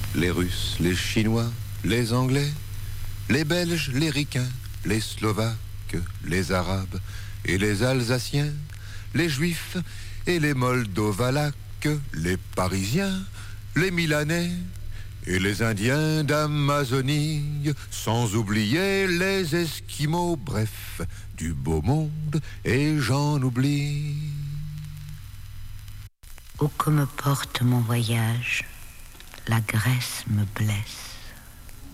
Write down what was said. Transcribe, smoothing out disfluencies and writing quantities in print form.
Les Russes, les Chinois, les Anglais, les Belges, les Ricains, les Slovaques, les Arabes et les Alsaciens, les Juifs et les Moldovalaques, les Parisiens, les Milanais et les Indiens d'Amazonie, sans oublier les Esquimaux, bref, du beau monde, et j'en oublie. Où que me porte mon voyage, la Grèce me blesse.